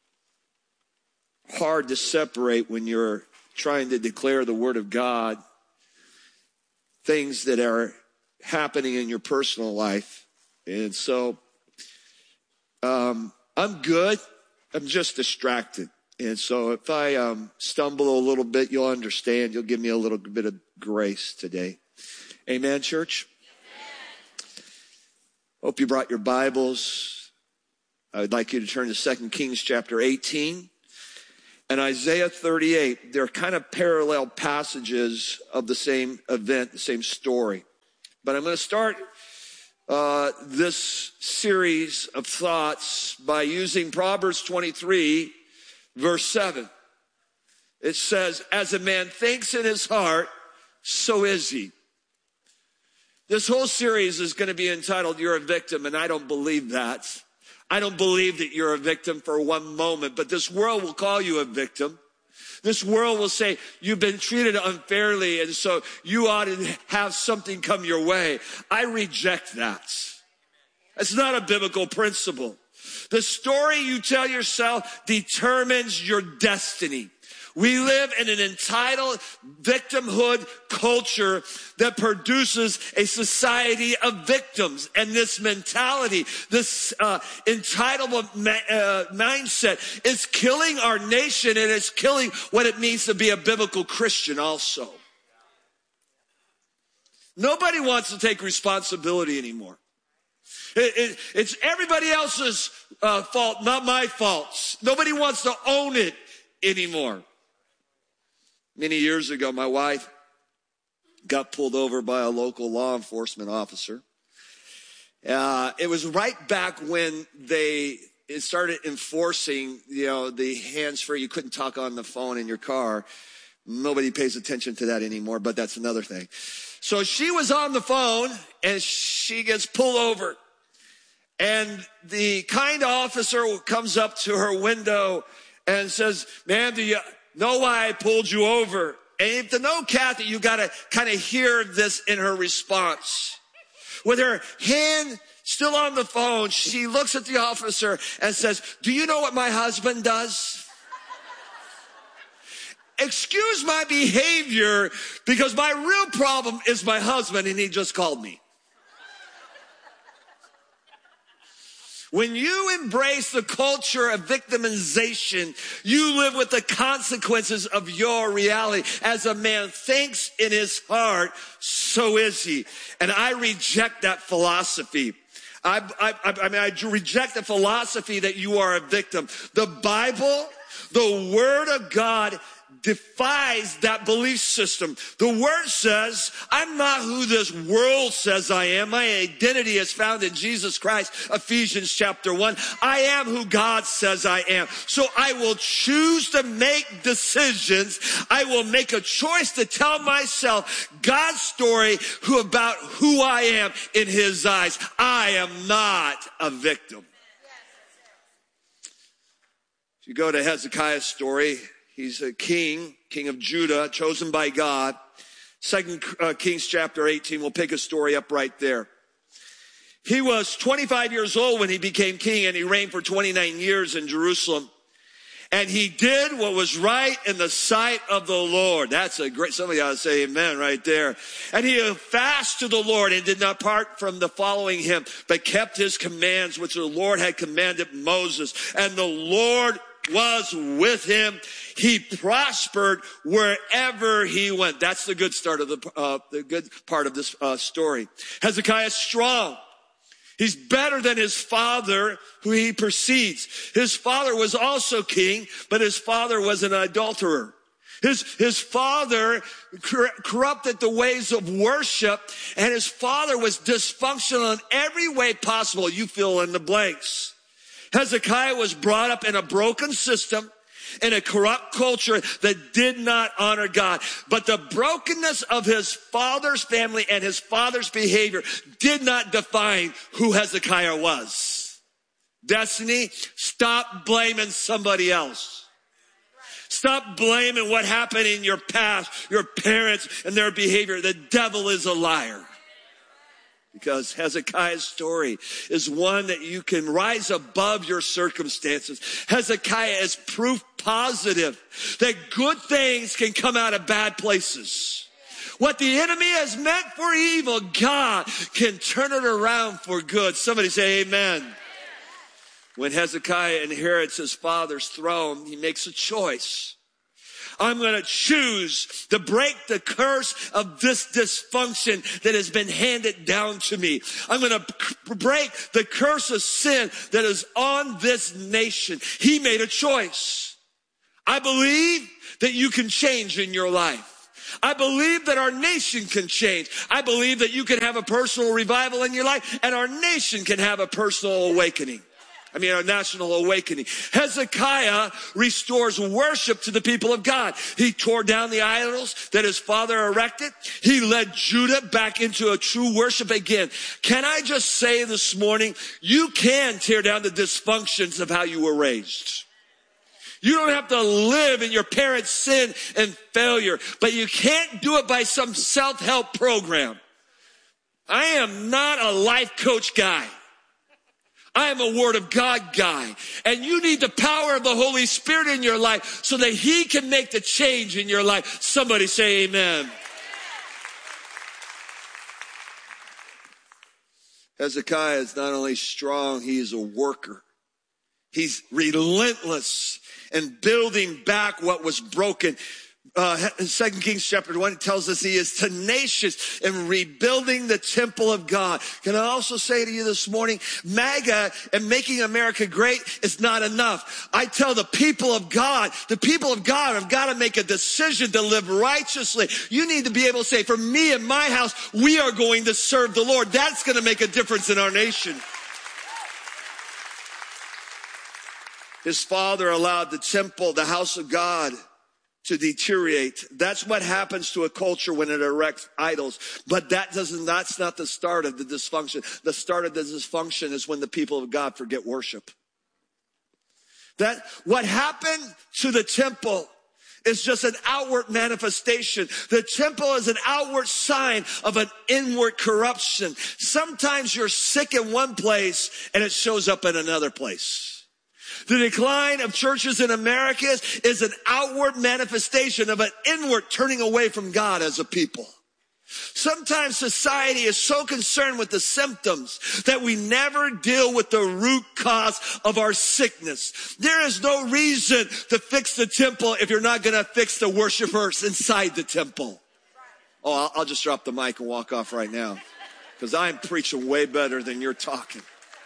hard to separate when you're trying to declare the Word of God, things that are happening in your personal life And so um, I'm good. I'm just distracted. And so if I um, stumble a little bit, you'll understand. You'll give me a little bit of grace today. Amen, church? Amen. Hope you brought your Bibles. I would like you to turn to Second Kings chapter eighteen and Isaiah thirty-eight. They're kind of parallel passages of the same event, the same story. But I'm going to start uh, this series of thoughts by using Proverbs twenty-three, verse seven. It says, as a man thinks in his heart, so is he. This whole series is going to be entitled, You're a Victim, and I don't believe that. I don't believe that you're a victim for one moment, but this world will call you a victim. This world will say, you've been treated unfairly, and so you ought to have something come your way. I reject that. That's not a biblical principle. The story you tell yourself determines your destiny. We live in an entitled victimhood culture that produces a society of victims. And this mentality, this uh, entitlement ma- uh, mindset is killing our nation, and it's killing what it means to be a biblical Christian also. Nobody wants to take responsibility anymore. It, it, it's everybody else's uh, fault, not my fault. Nobody wants to own it anymore. Many years ago, my wife got pulled over by a local law enforcement officer. Uh, it was right back when they started enforcing, you know, the hands-free. You couldn't talk on the phone in your car. Nobody pays attention to that anymore, but that's another thing. So she was on the phone, and she gets pulled over. And the kind officer comes up to her window and says, ma'am, do you know why I pulled you over? And to know Kathy, you got to kind of hear this in her response. With her hand still on the phone, she looks at the officer and says, do you know what my husband does? Excuse my behavior, because my real problem is my husband, and he just called me. When you embrace the culture of victimization, you live with the consequences of your reality. As a man thinks in his heart, so is he. And I reject that philosophy. I, I, I mean, I reject the philosophy that you are a victim. The Bible, the Word of God, defies that belief system. The word says, I'm not who this world says I am. My identity is found in Jesus Christ. Ephesians chapter one. I am who God says I am. So I will choose to make decisions. I will make a choice to tell myself God's story who about who I am in his eyes. I am not a victim. If you go to Hezekiah's story, he's a king, king of Judah, chosen by God. Second uh, Kings chapter eighteen, we'll pick a story up right there. He was twenty-five years old when he became king, and he reigned for twenty-nine years in Jerusalem. And he did what was right in the sight of the Lord. That's a great, somebody ought to say amen right there. And he fasted to the Lord and did not part from the following him, but kept his commands, which the Lord had commanded Moses. And the Lord was with him. He prospered wherever he went. That's the good start of the, uh, the good part of this uh, story. Hezekiah is strong. He's better than his father, who he precedes. His father was also king, but his father was an adulterer. His, his father cor- corrupted the ways of worship, and his father was dysfunctional in every way possible. You fill in the blanks. Hezekiah was brought up in a broken system, in a corrupt culture that did not honor God. But the brokenness of his father's family and his father's behavior did not define who Hezekiah was. Destiny, stop blaming somebody else. Stop blaming what happened in your past, your parents and their behavior. The devil is a liar. Because Hezekiah's story is one that you can rise above your circumstances. Hezekiah is proof positive that good things can come out of bad places. What the enemy has meant for evil, God can turn it around for good. Somebody say amen. When Hezekiah inherits his father's throne, he makes a choice. I'm going to choose to break the curse of this dysfunction that has been handed down to me. I'm going to break the curse of sin that is on this nation. He made a choice. I believe that you can change in your life. I believe that our nation can change. I believe that you can have a personal revival in your life and our nation can have a personal awakening. I mean, a national awakening. Hezekiah restores worship to the people of God. He tore down the idols that his father erected. He led Judah back into a true worship again. Can I just say this morning, you can tear down the dysfunctions of how you were raised. You don't have to live in your parents' sin and failure, but you can't do it by some self-help program. I am not a life coach guy. I am a Word of God guy. And you need the power of the Holy Spirit in your life so that He can make the change in your life. Somebody say amen. Hezekiah is not only strong, he is a worker. He's relentless in building back what was broken. Uh, Second Kings chapter one tells us he is tenacious in rebuilding the temple of God. Can I also say to you this morning, MAGA and making America great is not enough. I tell the people of God, the people of God have got to make a decision to live righteously. You need to be able to say, for me and my house, we are going to serve the Lord. That's going to make a difference in our nation. His father allowed the temple, the house of God, to deteriorate. That's what happens to a culture when it erects idols. But that doesn't, that's not the start of the dysfunction. The start of the dysfunction is when the people of God forget worship. That, what happened to the temple is just an outward manifestation. The temple is an outward sign of an inward corruption. Sometimes you're sick in one place and it shows up in another place. The decline of churches in America is an outward manifestation of an inward turning away from God as a people. Sometimes society is so concerned with the symptoms that we never deal with the root cause of our sickness. There is no reason to fix the temple if you're not going to fix the worshipers inside the temple. Oh, I'll, I'll just drop the mic and walk off right now because I'm preaching way better than you're talking.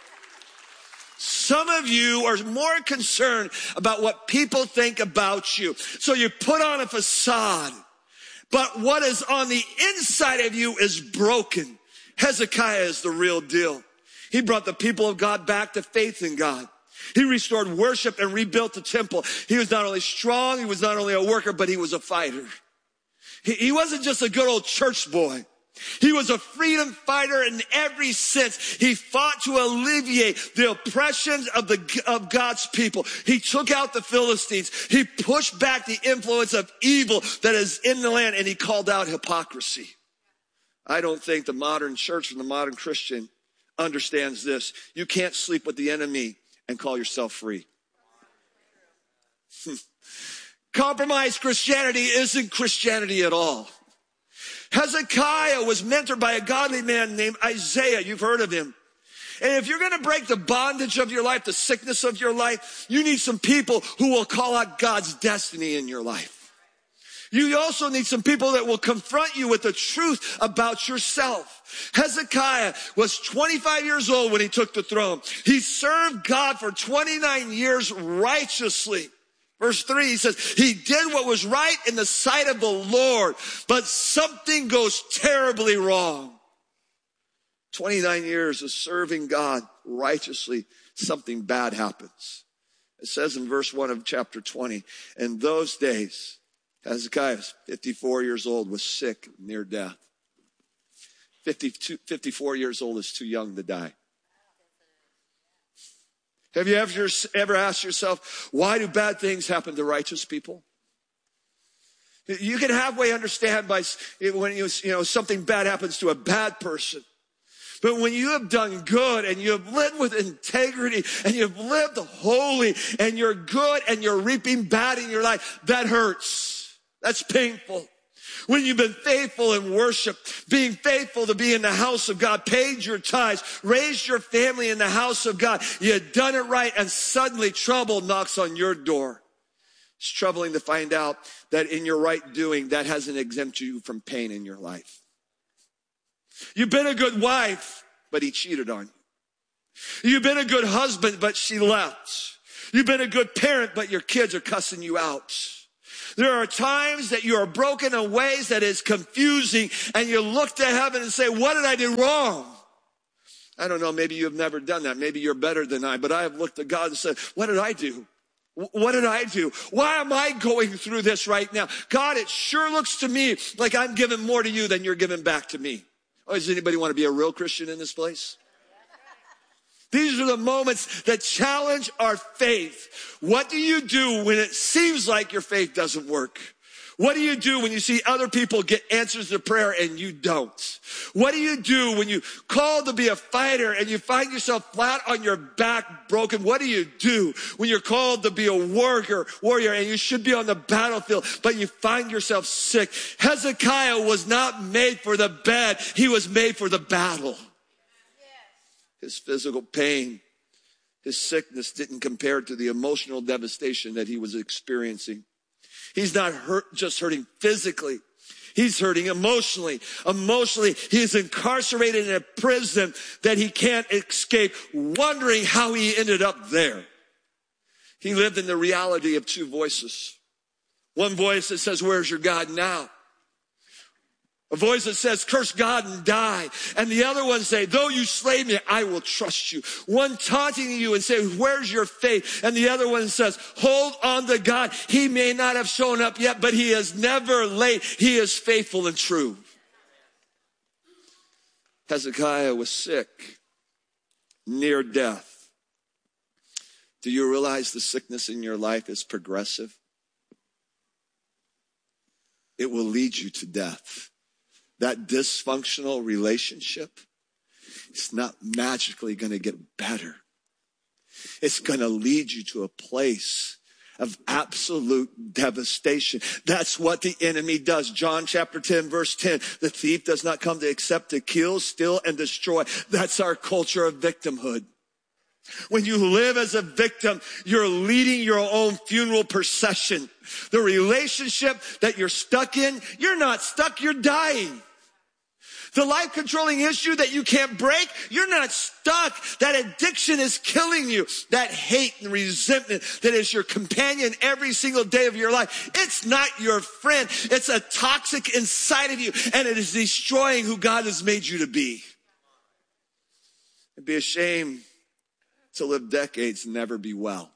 Some of you are more concerned about what people think about you. So you put on a facade, but what is on the inside of you is broken. Hezekiah is the real deal. He brought the people of God back to faith in God. He restored worship and rebuilt the temple. He was not only strong, he was not only a worker, but he was a fighter. He, he wasn't just a good old church boy. He was a freedom fighter in every sense. He fought to alleviate the oppressions of the of God's people. He took out the Philistines. He pushed back the influence of evil that is in the land, and he called out hypocrisy. I don't think the modern church and the modern Christian understands this. You can't sleep with the enemy and call yourself free. Compromised Christianity isn't Christianity at all. Hezekiah was mentored by a godly man named Isaiah. You've heard of him. And if you're going to break the bondage of your life, the sickness of your life, you need some people who will call out God's destiny in your life. You also need some people that will confront you with the truth about yourself. Hezekiah was twenty-five years old when he took the throne. He served God for twenty-nine years righteously. Verse three, he says, he did what was right in the sight of the Lord, but something goes terribly wrong. twenty-nine years of serving God righteously, something bad happens. It says in verse one of chapter twenty, in those days, Hezekiah, fifty-four years old, was sick, near death. fifty-two, fifty-four years old is too young to die. Have you ever, ever asked yourself, why do bad things happen to righteous people? You can halfway understand by when you, you know, something bad happens to a bad person. But when you have done good and you have lived with integrity and you've lived holy and you're good and you're reaping bad in your life, that hurts. That's painful. When you've been faithful in worship, being faithful to be in the house of God, paid your tithes, raised your family in the house of God, you've done it right, and suddenly trouble knocks on your door. It's troubling to find out that in your right doing, that hasn't exempted you from pain in your life. You've been a good wife, but he cheated on you. You've been a good husband, but she left. You've been a good parent, but your kids are cussing you out. There are times that you are broken in ways that is confusing, and you look to heaven and say, what did I do wrong? I don't know, maybe you have never done that. Maybe you're better than I, but I have looked at God and said, what did I do? What did I do? Why am I going through this right now? God, it sure looks to me like I'm giving more to you than you're giving back to me. Oh, does anybody want to be a real Christian in this place? These are the moments that challenge our faith. What do you do when it seems like your faith doesn't work? What do you do when you see other people get answers to prayer and you don't? What do you do when you call to be a fighter and you find yourself flat on your back broken? What do you do when you're called to be a warrior, warrior and you should be on the battlefield, but you find yourself sick? Hezekiah was not made for the bed. He was made for the battle. His physical pain, his sickness didn't compare to the emotional devastation that he was experiencing. He's not hurt, just hurting physically. He's hurting emotionally. Emotionally, he is incarcerated in a prison that he can't escape, wondering how he ended up there. He lived in the reality of two voices. One voice that says, where's your God now? A voice that says, curse God and die. And the other one say, though you slay me, I will trust you. One taunting you and say, where's your faith? And the other one says, hold on to God. He may not have shown up yet, but he is never late. He is faithful and true. Hezekiah was sick, near death. Do you realize the sickness in your life is progressive? It will lead you to death. That dysfunctional relationship, it's not magically going to get better. It's going to lead you to a place of absolute devastation. That's what the enemy does. John chapter ten, verse ten, the thief does not come to except to kill, steal, and destroy. That's our culture of victimhood. When you live as a victim, you're leading your own funeral procession. The relationship that you're stuck in, you're not stuck, you're dying. The life-controlling issue that you can't break, you're not stuck. That addiction is killing you. That hate and resentment that is your companion every single day of your life, it's not your friend. It's a toxic inside of you, and it is destroying who God has made you to be. It'd be a shame to live decades and never be well.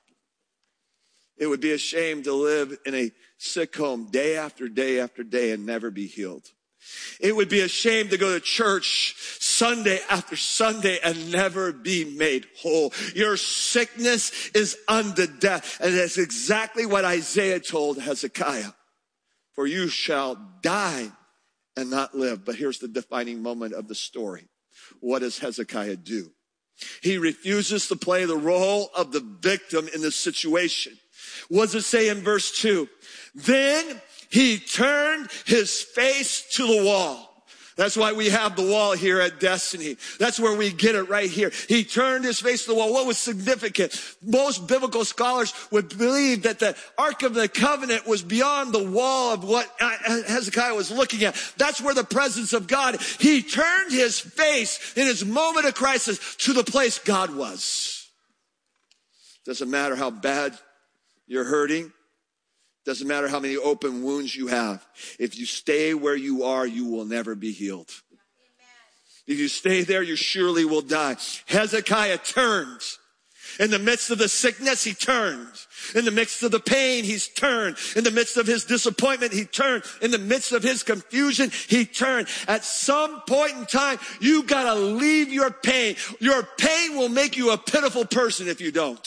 It would be a shame to live in a sick home day after day after day and never be healed. It would be a shame to go to church Sunday after Sunday and never be made whole. Your sickness is unto death. And that's exactly what Isaiah told Hezekiah. For you shall die and not live. But here's the defining moment of the story. What does Hezekiah do? He refuses to play the role of the victim in this situation. What does it say in verse two? Then he turned his face to the wall. That's why we have the wall here at Destiny. That's where we get it right here. He turned his face to the wall. What was significant? Most biblical scholars would believe that the Ark of the Covenant was beyond the wall of what Hezekiah was looking at. That's where the presence of God, he turned his face in his moment of crisis to the place God was. Doesn't matter how bad you're hurting. Doesn't matter how many open wounds you have. If you stay where you are, you will never be healed. Amen. If you stay there, you surely will die. Hezekiah turned. In the midst of the sickness, he turned. In the midst of the pain, he's turned. In the midst of his disappointment, he turned. In the midst of his confusion, he turned. At some point in time, you gotta leave your pain. Your pain will make you a pitiful person if you don't.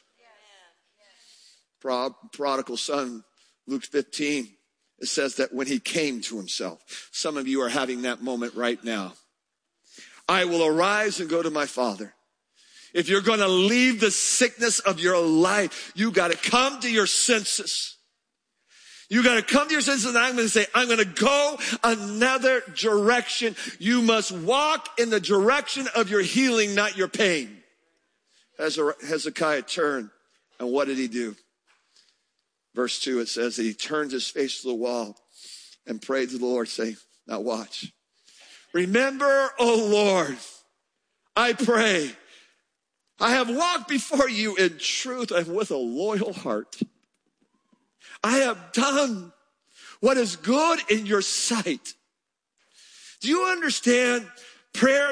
Prodigal son, Luke fifteen, it says that when he came to himself, some of you are having that moment right now. I will arise and go to my father. If you're going to leave the sickness of your life, you got to come to your senses. You got to come to your senses, and I'm going to say, I'm going to go another direction. You must walk in the direction of your healing, not your pain. Hezekiah turned, and what did he do? Verse two, it says that he turned his face to the wall and prayed to the Lord, saying, now watch. Remember, O Lord, I pray, I have walked before you in truth and with a loyal heart. I have done what is good in your sight. Do you understand? Prayer